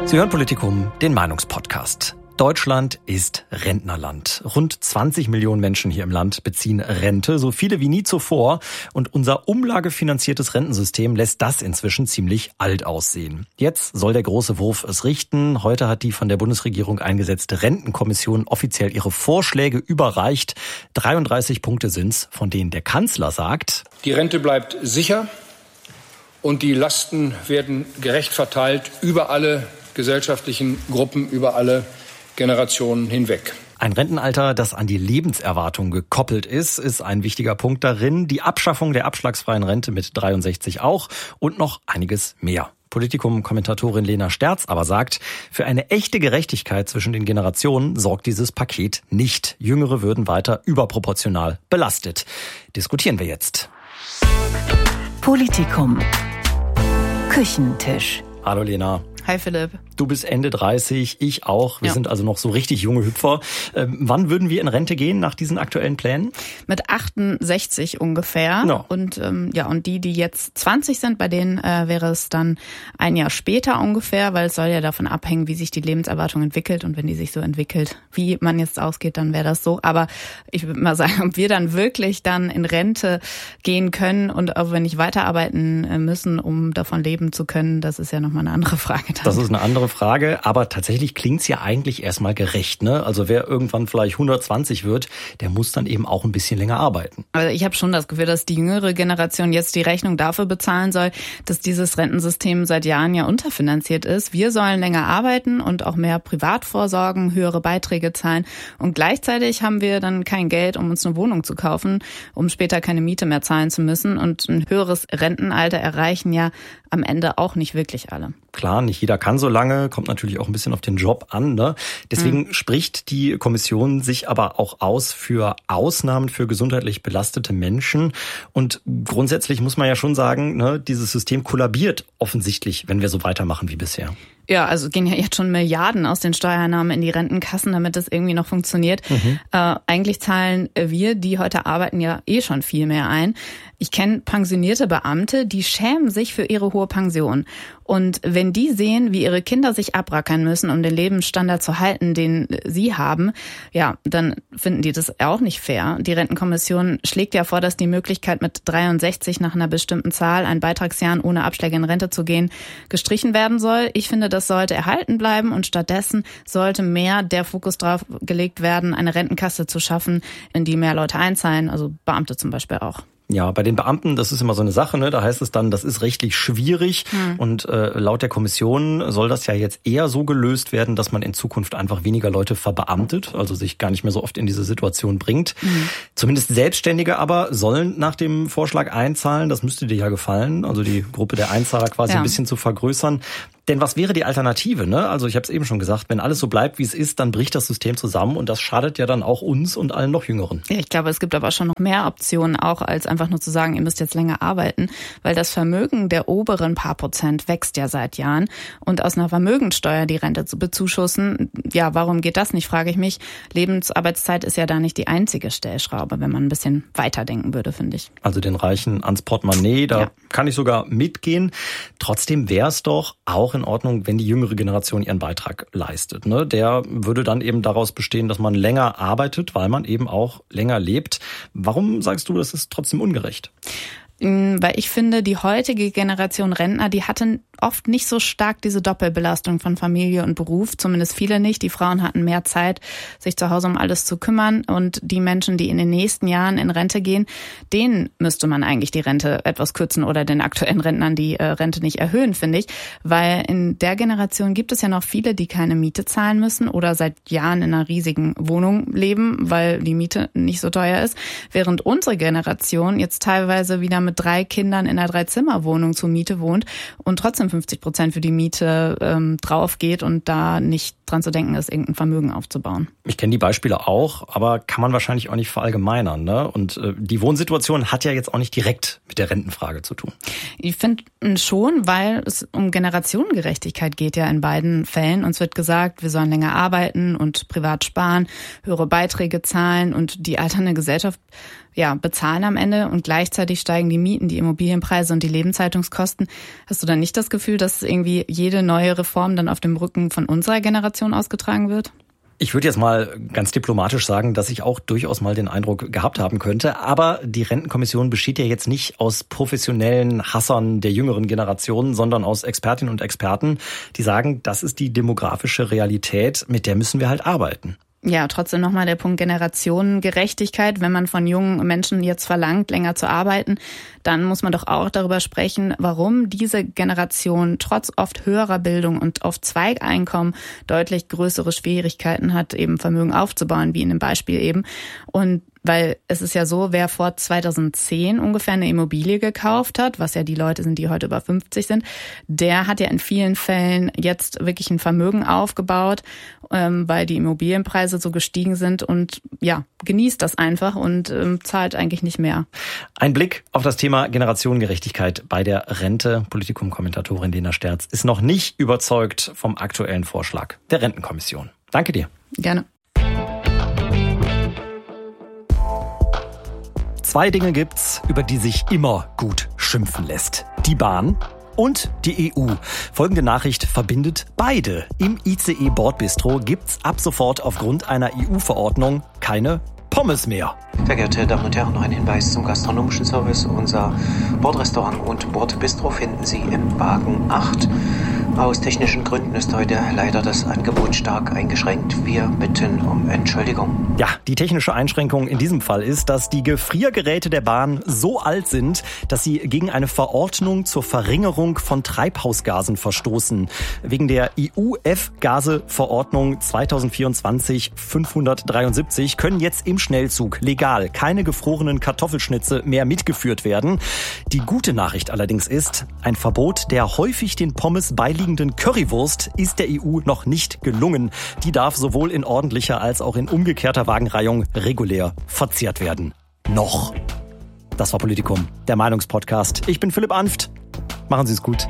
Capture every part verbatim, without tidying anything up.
Sie hören Politikum, den Meinungspodcast. Deutschland ist Rentnerland. Rund zwanzig Millionen Menschen hier im Land beziehen Rente, so viele wie nie zuvor. Und unser umlagefinanziertes Rentensystem lässt das inzwischen ziemlich alt aussehen. Jetzt soll der große Wurf es richten. Heute hat die von der Bundesregierung eingesetzte Rentenkommission offiziell ihre Vorschläge überreicht. dreiunddreißig Punkte sind's, von denen der Kanzler sagt: Die Rente bleibt sicher und die Lasten werden gerecht verteilt über alle gesellschaftlichen Gruppen, über alle Generationen hinweg. Ein Rentenalter, das an die Lebenserwartung gekoppelt ist, ist ein wichtiger Punkt darin. Die Abschaffung der abschlagsfreien Rente mit dreiundsechzig auch und noch einiges mehr. Politikum-Kommentatorin Lena Sterz aber sagt, für eine echte Gerechtigkeit zwischen den Generationen sorgt dieses Paket nicht. Jüngere würden weiter überproportional belastet. Diskutieren wir jetzt. Politikum. Küchentisch. Hallo Lena. Hi Philipp. Du bist Ende dreißig, ich auch. Wir ja. sind also noch so richtig junge Hüpfer. Ähm, wann würden wir in Rente gehen nach diesen aktuellen Plänen? Mit achtundsechzig ungefähr. No. Und ähm, ja, und die, die jetzt zwanzig sind, bei denen äh, wäre es dann ein Jahr später ungefähr, weil es soll ja davon abhängen, wie sich die Lebenserwartung entwickelt. Und wenn die sich so entwickelt, wie man jetzt ausgeht, dann wäre das so. Aber ich würde mal sagen, ob wir dann wirklich dann in Rente gehen können und ob wir nicht weiterarbeiten müssen, um davon leben zu können, das ist ja nochmal eine andere Frage dann. Das ist eine andere Frage, aber tatsächlich klingt's ja eigentlich erstmal gerecht, ne? Also wer irgendwann vielleicht hundertzwanzig wird, der muss dann eben auch ein bisschen länger arbeiten. Also ich habe schon das Gefühl, dass die jüngere Generation jetzt die Rechnung dafür bezahlen soll, dass dieses Rentensystem seit Jahren ja unterfinanziert ist. Wir sollen länger arbeiten und auch mehr privat vorsorgen, höhere Beiträge zahlen und gleichzeitig haben wir dann kein Geld, um uns eine Wohnung zu kaufen, um später keine Miete mehr zahlen zu müssen, und ein höheres Rentenalter erreichen ja am Ende auch nicht wirklich alle. Klar, nicht jeder kann so lange, kommt natürlich auch ein bisschen auf den Job an, ne? Deswegen mhm. spricht die Kommission sich aber auch aus für Ausnahmen für gesundheitlich belastete Menschen. Und grundsätzlich muss man ja schon sagen, ne, dieses System kollabiert offensichtlich, wenn wir so weitermachen wie bisher. Ja, also gehen ja jetzt schon Milliarden aus den Steuereinnahmen in die Rentenkassen, damit das irgendwie noch funktioniert. Mhm. Äh, eigentlich zahlen wir, die heute arbeiten, ja eh schon viel mehr ein. Ich kenne pensionierte Beamte, die schämen sich für ihre hohe Pension. Und wenn die sehen, wie ihre Kinder sich abrackern müssen, um den Lebensstandard zu halten, den sie haben, ja, dann finden die das auch nicht fair. Die Rentenkommission schlägt ja vor, dass die Möglichkeit, mit dreiundsechzig nach einer bestimmten Zahl an Beitragsjahren ohne Abschläge in Rente zu gehen, gestrichen werden soll. Ich finde, das sollte erhalten bleiben und stattdessen sollte mehr der Fokus drauf gelegt werden, eine Rentenkasse zu schaffen, in die mehr Leute einzahlen, also Beamte zum Beispiel auch. Ja, bei den Beamten, das ist immer so eine Sache, ne? Da heißt es dann, das ist rechtlich schwierig. Hm. Und äh, laut der Kommission soll das ja jetzt eher so gelöst werden, dass man in Zukunft einfach weniger Leute verbeamtet, also sich gar nicht mehr so oft in diese Situation bringt. Hm. Zumindest Selbstständige aber sollen nach dem Vorschlag einzahlen. Das müsste dir ja gefallen, also die Gruppe der Einzahler quasi ja. ein bisschen zu vergrößern. Denn was wäre die Alternative, ne? Also ich habe es eben schon gesagt, wenn alles so bleibt, wie es ist, dann bricht das System zusammen und das schadet ja dann auch uns und allen noch Jüngeren. Ja, ich glaube, es gibt aber schon noch mehr Optionen auch, als einfach nur zu sagen, ihr müsst jetzt länger arbeiten, weil das Vermögen der oberen paar Prozent wächst ja seit Jahren und aus einer Vermögenssteuer die Rente zu bezuschussen, ja, warum geht das nicht, frage ich mich. Lebensarbeitszeit ist ja da nicht die einzige Stellschraube, wenn man ein bisschen weiterdenken würde, finde ich. Also den Reichen ans Portemonnaie, da ja. kann ich sogar mitgehen. Trotzdem wäre es doch auch in Ordnung, wenn die jüngere Generation ihren Beitrag leistet. Ne? Der würde dann eben daraus bestehen, dass man länger arbeitet, weil man eben auch länger lebt. Warum sagst du, das ist trotzdem ungerecht? Weil ich finde, die heutige Generation Rentner, die hatten oft nicht so stark diese Doppelbelastung von Familie und Beruf, zumindest viele nicht. Die Frauen hatten mehr Zeit, sich zu Hause um alles zu kümmern, und die Menschen, die in den nächsten Jahren in Rente gehen, denen müsste man eigentlich die Rente etwas kürzen oder den aktuellen Rentnern die äh, Rente nicht erhöhen, finde ich, weil in der Generation gibt es ja noch viele, die keine Miete zahlen müssen oder seit Jahren in einer riesigen Wohnung leben, weil die Miete nicht so teuer ist, während unsere Generation jetzt teilweise wieder mit drei Kindern in einer Dreizimmerwohnung zur Miete wohnt und trotzdem fünfzig Prozent für die Miete ähm, drauf geht und da nicht dran zu denken ist, irgendein Vermögen aufzubauen. Ich kenne die Beispiele auch, aber kann man wahrscheinlich auch nicht verallgemeinern, ne? Und äh, die Wohnsituation hat ja jetzt auch nicht direkt mit der Rentenfrage zu tun. Ich finde schon, weil es um Generationengerechtigkeit geht ja in beiden Fällen. Uns wird gesagt, wir sollen länger arbeiten und privat sparen, höhere Beiträge zahlen und die alternde Gesellschaft ja, bezahlen am Ende und gleichzeitig steigen die Mieten, die Immobilienpreise und die Lebenshaltungskosten. Hast du dann nicht das Gefühl, dass irgendwie jede neue Reform dann auf dem Rücken von unserer Generation ausgetragen wird? Ich würde jetzt mal ganz diplomatisch sagen, dass ich auch durchaus mal den Eindruck gehabt haben könnte. Aber die Rentenkommission besteht ja jetzt nicht aus professionellen Hassern der jüngeren Generation, sondern aus Expertinnen und Experten, die sagen, das ist die demografische Realität, mit der müssen wir halt arbeiten. Ja, trotzdem nochmal der Punkt Generationengerechtigkeit. Wenn man von jungen Menschen jetzt verlangt, länger zu arbeiten, dann muss man doch auch darüber sprechen, warum diese Generation trotz oft höherer Bildung und oft Zweigeinkommen deutlich größere Schwierigkeiten hat, eben Vermögen aufzubauen, wie in dem Beispiel eben. Und weil es ist ja so, wer vor zweitausendzehn ungefähr eine Immobilie gekauft hat, was ja die Leute sind, die heute über fünfzig sind, der hat ja in vielen Fällen jetzt wirklich ein Vermögen aufgebaut, ähm, weil die Immobilienpreise so gestiegen sind und ja, genießt das einfach und ähm, zahlt eigentlich nicht mehr. Ein Blick auf das Thema Generationengerechtigkeit bei der Rente. Politikum-Kommentatorin Lena Sterz ist noch nicht überzeugt vom aktuellen Vorschlag der Rentenkommission. Danke dir. Gerne. Zwei Dinge gibt's, über die sich immer gut schimpfen lässt. Die Bahn und die E U. Folgende Nachricht verbindet beide. Im I C E-Bordbistro gibt's ab sofort aufgrund einer E U-Verordnung keine Pommes mehr. Sehr geehrte Damen und Herren, noch ein Hinweis zum gastronomischen Service. Unser Bordrestaurant und Bordbistro finden Sie im Wagen acht. Aus technischen Gründen ist heute leider das Angebot stark eingeschränkt. Wir bitten um Entschuldigung. Ja, die technische Einschränkung in diesem Fall ist, dass die Gefriergeräte der Bahn so alt sind, dass sie gegen eine Verordnung zur Verringerung von Treibhausgasen verstoßen. Wegen der E U-F-Gase-Verordnung zweitausendvierundzwanzig fünfhundertdreiundsiebzig können jetzt im Schnellzug legal keine gefrorenen Kartoffelschnitze mehr mitgeführt werden. Die gute Nachricht allerdings ist, ein Verbot der häufig den Pommes beiliegenden Currywurst ist der E U noch nicht gelungen. Die darf sowohl in ordentlicher als auch in umgekehrter Wagenreihung regulär verzehrt werden. Noch. Das war Politikum, der Meinungspodcast. Ich bin Philipp Anft. Machen Sie es gut.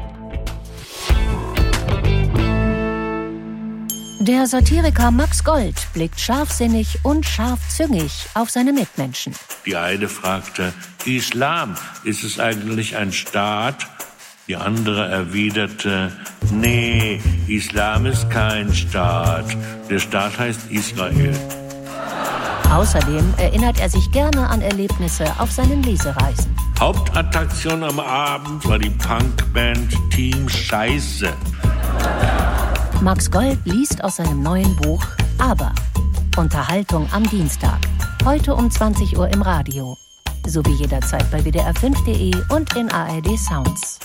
Der Satiriker Max Gold blickt scharfsinnig und scharfzüngig auf seine Mitmenschen. Die eine fragte, Islam, ist es eigentlich ein Staat? Die andere erwiderte, nee, Islam ist kein Staat. Der Staat heißt Israel. Außerdem erinnert er sich gerne an Erlebnisse auf seinen Lesereisen. Hauptattraktion am Abend war die Punkband Team Scheiße. Max Gold liest aus seinem neuen Buch Aber. Unterhaltung am Dienstag. Heute um zwanzig Uhr im Radio. Sowie jederzeit bei W D R fünf Punkt de und in A R D Sounds.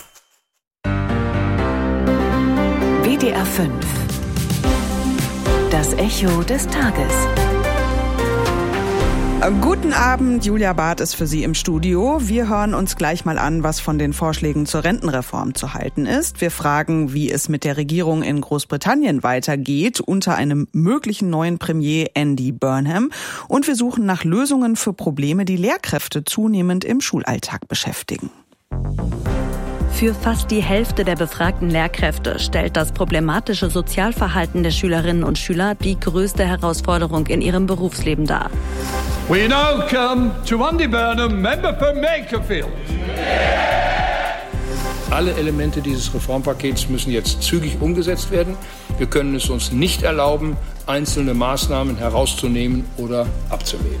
W D R fünf. Das Echo des Tages. Guten Abend, Julia Barth ist für Sie im Studio. Wir hören uns gleich mal an, was von den Vorschlägen zur Rentenreform zu halten ist. Wir fragen, wie es mit der Regierung in Großbritannien weitergeht unter einem möglichen neuen Premier Andy Burnham. Und wir suchen nach Lösungen für Probleme, die Lehrkräfte zunehmend im Schulalltag beschäftigen. Für fast die Hälfte der befragten Lehrkräfte stellt das problematische Sozialverhalten der Schülerinnen und Schüler die größte Herausforderung in ihrem Berufsleben dar. We now come to Andy Burnham, Member for Makerfield. Alle Elemente dieses Reformpakets müssen jetzt zügig umgesetzt werden. Wir können es uns nicht erlauben, einzelne Maßnahmen herauszunehmen oder abzulehnen.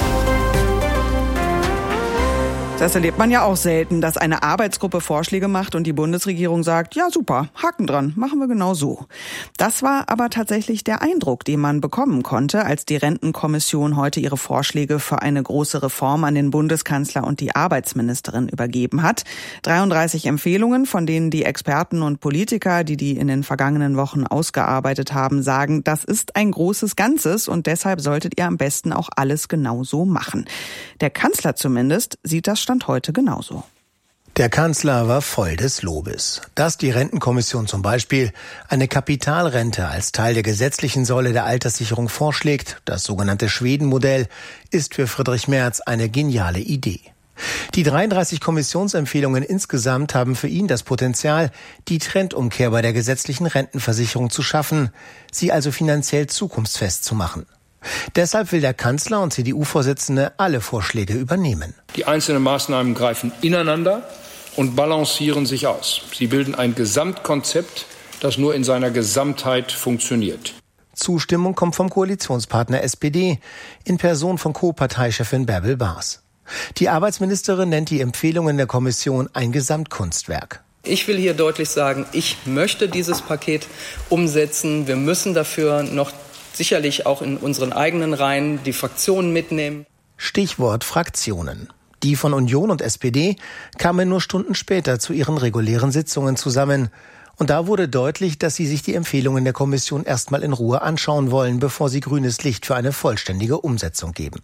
Das erlebt man ja auch selten, dass eine Arbeitsgruppe Vorschläge macht und die Bundesregierung sagt, ja super, Haken dran, machen wir genau so. Das war aber tatsächlich der Eindruck, den man bekommen konnte, als die Rentenkommission heute ihre Vorschläge für eine große Reform an den Bundeskanzler und die Arbeitsministerin übergeben hat. dreiunddreißig Empfehlungen, von denen die Experten und Politiker, die die in den vergangenen Wochen ausgearbeitet haben, sagen, das ist ein großes Ganzes und deshalb solltet ihr am besten auch alles genau so machen. Der Kanzler zumindest sieht das Stand heute genauso. Der Kanzler war voll des Lobes. Dass die Rentenkommission zum Beispiel eine Kapitalrente als Teil der gesetzlichen Säule der Alterssicherung vorschlägt, das sogenannte Schweden-Modell, ist für Friedrich Merz eine geniale Idee. Die dreiunddreißig Kommissionsempfehlungen insgesamt haben für ihn das Potenzial, die Trendumkehr bei der gesetzlichen Rentenversicherung zu schaffen, sie also finanziell zukunftsfest zu machen. Deshalb will der Kanzler und C D U-Vorsitzende alle Vorschläge übernehmen. Die einzelnen Maßnahmen greifen ineinander und balancieren sich aus. Sie bilden ein Gesamtkonzept, das nur in seiner Gesamtheit funktioniert. Zustimmung kommt vom Koalitionspartner S P D in Person von Co-Parteichefin Bärbel Baas. Die Arbeitsministerin nennt die Empfehlungen der Kommission ein Gesamtkunstwerk. Ich will hier deutlich sagen, ich möchte dieses Paket umsetzen. Wir müssen dafür noch sicherlich auch in unseren eigenen Reihen die Fraktionen mitnehmen. Stichwort Fraktionen. Die von Union und S P D kamen nur Stunden später zu ihren regulären Sitzungen zusammen. Und da wurde deutlich, dass sie sich die Empfehlungen der Kommission erstmal in Ruhe anschauen wollen, bevor sie grünes Licht für eine vollständige Umsetzung geben.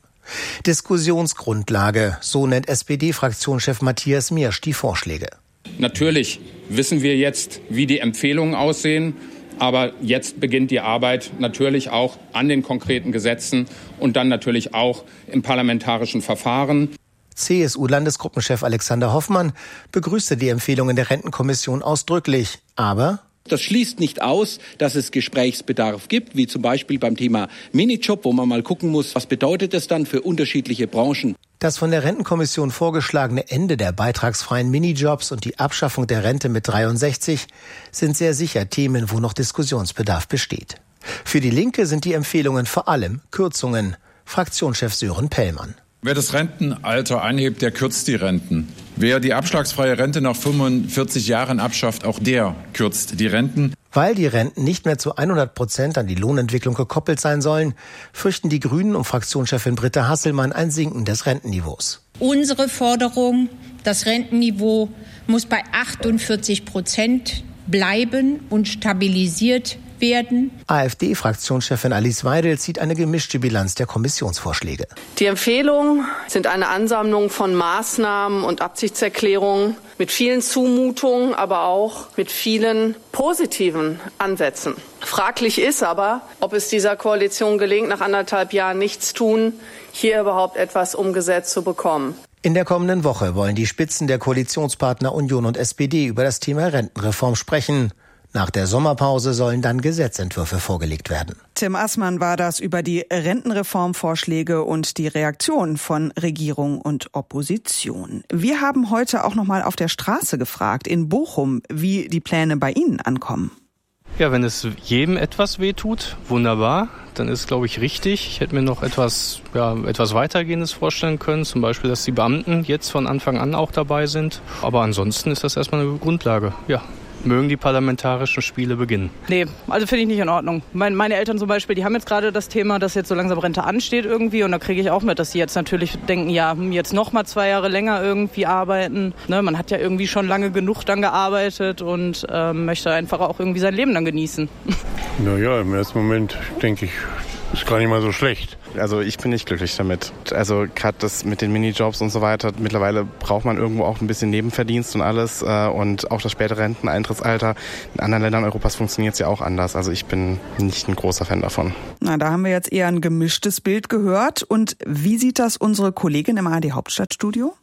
Diskussionsgrundlage, so nennt S P D-Fraktionschef Matthias Miersch die Vorschläge. Natürlich wissen wir jetzt, wie die Empfehlungen aussehen. Aber jetzt beginnt die Arbeit natürlich auch an den konkreten Gesetzen und dann natürlich auch im parlamentarischen Verfahren. C S U-Landesgruppenchef Alexander Hoffmann begrüßte die Empfehlungen der Rentenkommission ausdrücklich. Aber das schließt nicht aus, dass es Gesprächsbedarf gibt, wie zum Beispiel beim Thema Minijob, wo man mal gucken muss, was bedeutet das dann für unterschiedliche Branchen. Das von der Rentenkommission vorgeschlagene Ende der beitragsfreien Minijobs und die Abschaffung der Rente mit dreiundsechzig sind sehr sicher Themen, wo noch Diskussionsbedarf besteht. Für die Linke sind die Empfehlungen vor allem Kürzungen. Fraktionschef Sören Pellmann. Wer das Rentenalter anhebt, der kürzt die Renten. Wer die abschlagsfreie Rente nach fünfundvierzig Jahren abschafft, auch der kürzt die Renten. Weil die Renten nicht mehr zu hundert Prozent an die Lohnentwicklung gekoppelt sein sollen, fürchten die Grünen um Fraktionschefin Britta Hasselmann ein Sinken des Rentenniveaus. Unsere Forderung, das Rentenniveau muss bei achtundvierzig Prozent bleiben und stabilisiert werden. AfD-Fraktionschefin Alice Weidel zieht eine gemischte Bilanz der Kommissionsvorschläge. Die Empfehlungen sind eine Ansammlung von Maßnahmen und Absichtserklärungen mit vielen Zumutungen, aber auch mit vielen positiven Ansätzen. Fraglich ist aber, ob es dieser Koalition gelingt, nach anderthalb Jahren nichts tun, hier überhaupt etwas umgesetzt zu bekommen. In der kommenden Woche wollen die Spitzen der Koalitionspartner Union und S P D über das Thema Rentenreform sprechen. Nach der Sommerpause sollen dann Gesetzentwürfe vorgelegt werden. Tim Assmann war das über die Rentenreformvorschläge und die Reaktion von Regierung und Opposition. Wir haben heute auch noch mal auf der Straße gefragt, in Bochum, wie die Pläne bei Ihnen ankommen. Ja, wenn es jedem etwas wehtut, wunderbar. Dann ist, glaube ich, richtig. Ich hätte mir noch etwas, ja, etwas Weitergehendes vorstellen können. Zum Beispiel, dass die Beamten jetzt von Anfang an auch dabei sind. Aber ansonsten ist das erstmal eine Grundlage, ja. Mögen die parlamentarischen Spiele beginnen. Nee, also finde ich nicht in Ordnung. Mein, meine Eltern zum Beispiel, die haben jetzt gerade das Thema, dass jetzt so langsam Rente ansteht irgendwie. Und da kriege ich auch mit, dass sie jetzt natürlich denken, ja, jetzt noch mal zwei Jahre länger irgendwie arbeiten. Ne, man hat ja irgendwie schon lange genug dann gearbeitet und ähm, möchte einfach auch irgendwie sein Leben dann genießen. Naja, im ersten Moment denke ich, ist gar nicht mal so schlecht. Also ich bin nicht glücklich damit. Also gerade das mit den Minijobs und so weiter, mittlerweile braucht man irgendwo auch ein bisschen Nebenverdienst und alles. Und auch das spätere Renteneintrittsalter. In anderen Ländern Europas funktioniert es ja auch anders. Also ich bin nicht ein großer Fan davon. Na, da haben wir jetzt eher ein gemischtes Bild gehört. Und wie sieht das unsere Kollegin im A R D Hauptstadtstudio?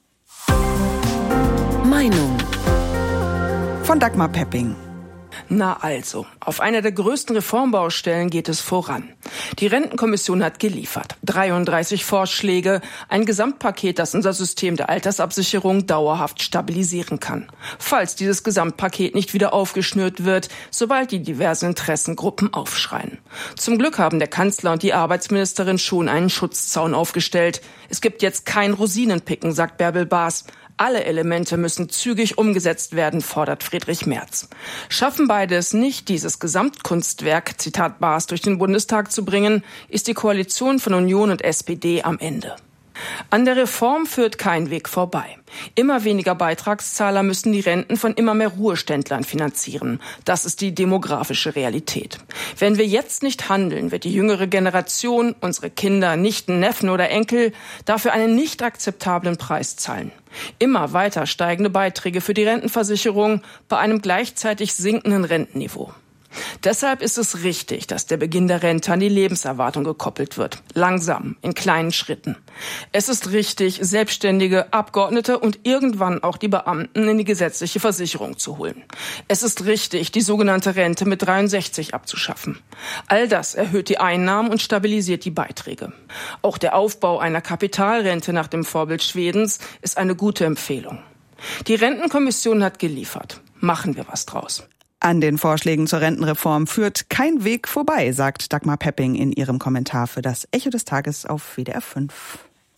Meinung von Dagmar Pepping. Na also, auf einer der größten Reformbaustellen geht es voran. Die Rentenkommission hat geliefert. dreiunddreißig Vorschläge, ein Gesamtpaket, das unser System der Altersabsicherung dauerhaft stabilisieren kann. Falls dieses Gesamtpaket nicht wieder aufgeschnürt wird, sobald die diversen Interessengruppen aufschreien. Zum Glück haben der Kanzler und die Arbeitsministerin schon einen Schutzzaun aufgestellt. Es gibt jetzt kein Rosinenpicken, sagt Bärbel Baas. Alle Elemente müssen zügig umgesetzt werden, fordert Friedrich Merz. Schaffen beide es nicht, dieses Gesamtkunstwerk, Zitat Baas, durch den Bundestag zu bringen, ist die Koalition von Union und S P D am Ende. An der Reform führt kein Weg vorbei. Immer weniger Beitragszahler müssen die Renten von immer mehr Ruheständlern finanzieren. Das ist die demografische Realität. Wenn wir jetzt nicht handeln, wird die jüngere Generation, unsere Kinder, Nichten, Neffen oder Enkel, dafür einen nicht akzeptablen Preis zahlen. Immer weiter steigende Beiträge für die Rentenversicherung bei einem gleichzeitig sinkenden Rentenniveau. Deshalb ist es richtig, dass der Beginn der Rente an die Lebenserwartung gekoppelt wird. Langsam, in kleinen Schritten. Es ist richtig, Selbstständige, Abgeordnete und irgendwann auch die Beamten in die gesetzliche Versicherung zu holen. Es ist richtig, die sogenannte Rente mit dreiundsechzig abzuschaffen. All das erhöht die Einnahmen und stabilisiert die Beiträge. Auch der Aufbau einer Kapitalrente nach dem Vorbild Schwedens ist eine gute Empfehlung. Die Rentenkommission hat geliefert. Machen wir was draus. An den Vorschlägen zur Rentenreform führt kein Weg vorbei, sagt Dagmar Pepping in ihrem Kommentar für das Echo des Tages auf W D R fünf.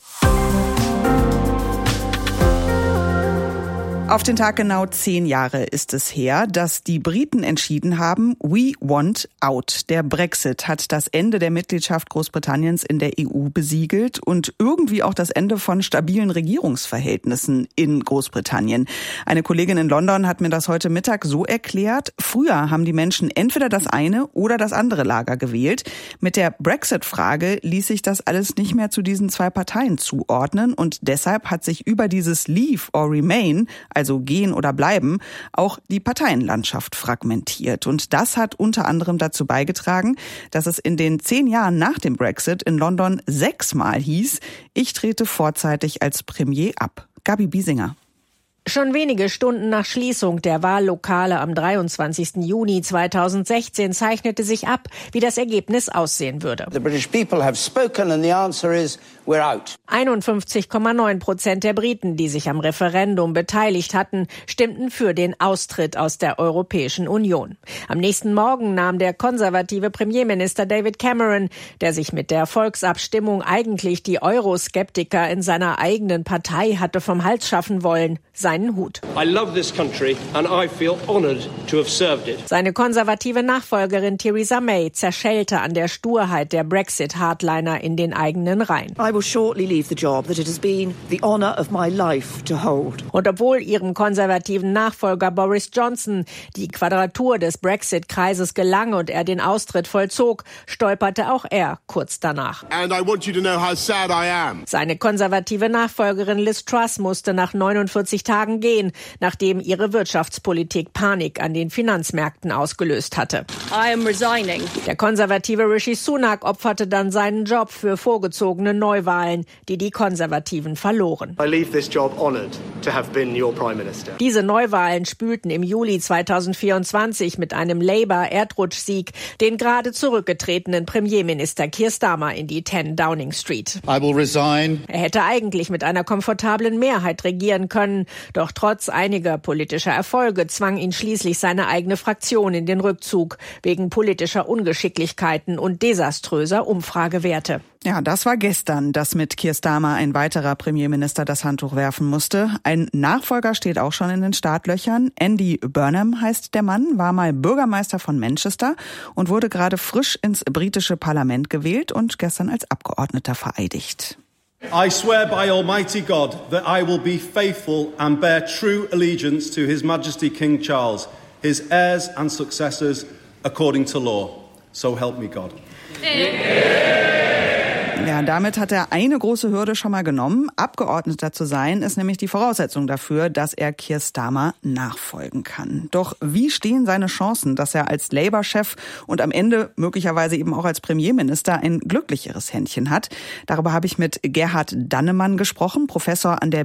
Auf den Tag genau zehn Jahre ist es her, dass die Briten entschieden haben, we want out. Der Brexit hat das Ende der Mitgliedschaft Großbritanniens in der E U besiegelt und irgendwie auch das Ende von stabilen Regierungsverhältnissen in Großbritannien. Eine Kollegin in London hat mir das heute Mittag so erklärt, früher haben die Menschen entweder das eine oder das andere Lager gewählt. Mit der Brexit-Frage ließ sich das alles nicht mehr zu diesen zwei Parteien zuordnen und deshalb hat sich über dieses Leave or Remain, also gehen oder bleiben, auch die Parteienlandschaft fragmentiert. Und das hat unter anderem dazu beigetragen, dass es in den zehn Jahren nach dem Brexit in London sechsmal hieß, ich trete vorzeitig als Premier ab. Gabi Biesinger. Schon wenige Stunden nach Schließung der Wahllokale am dreiundzwanzigsten Juni zweitausendsechzehn zeichnete sich ab, wie das Ergebnis aussehen würde. The British people have spoken and the answer is we're out. einundfünfzig Komma neun Prozent der Briten, die sich am Referendum beteiligt hatten, stimmten für den Austritt aus der Europäischen Union. Am nächsten Morgen nahm der konservative Premierminister David Cameron, der sich mit der Volksabstimmung eigentlich die Euroskeptiker in seiner eigenen Partei hatte vom Hals schaffen wollen, seinen Hut. I love this country and I feel honored to have served it. Seine konservative Nachfolgerin Theresa May zerschellte an der Sturheit der Brexit-Hardliner in den eigenen Reihen. I will shortly leave the job that it has been the honor of my life to hold. Und obwohl ihrem konservativen Nachfolger Boris Johnson die Quadratur des Brexit-Kreises gelang und er den Austritt vollzog, stolperte auch er kurz danach. And I want you to know how sad I am. Seine konservative Nachfolgerin Liz Truss musste nach neunundvierzig Tagen gehen, nachdem ihre Wirtschaftspolitik Panik an den Finanzmärkten ausgelöst hatte. I am resigning. Der konservative Rishi Sunak opferte dann seinen Job für vorgezogene Neuwahlen, die die Konservativen verloren. I leave this job honored to have been your Prime Minister. Diese Neuwahlen spülten im Juli zweitausendvierundzwanzig mit einem Labour-Erdrutschsieg den gerade zurückgetretenen Premierminister Keir Starmer in die zehn Downing Street. I will resign. Er hätte eigentlich mit einer komfortablen Mehrheit regieren können, doch trotz einiger politischer Erfolge zwang ihn schließlich seine eigene Fraktion in den Rückzug wegen politischer Ungeschicklichkeiten und desaströser Umfragewerte. Ja, das war gestern, dass mit Keir Starmer ein weiterer Premierminister das Handtuch werfen musste. Ein Nachfolger steht auch schon in den Startlöchern. Andy Burnham heißt der Mann, war mal Bürgermeister von Manchester und wurde gerade frisch ins britische Parlament gewählt und gestern als Abgeordneter vereidigt. I swear by Almighty God that I will be faithful and bear true allegiance to His Majesty King Charles, his heirs and successors, according to law. So help me God. Ja, damit hat er eine große Hürde schon mal genommen. Abgeordneter zu sein, ist nämlich die Voraussetzung dafür, dass er Keir Starmer nachfolgen kann. Doch wie stehen seine Chancen, dass er als Labour-Chef und am Ende möglicherweise eben auch als Premierminister ein glücklicheres Händchen hat? Darüber habe ich mit Gerhard Dannemann gesprochen, Professor an der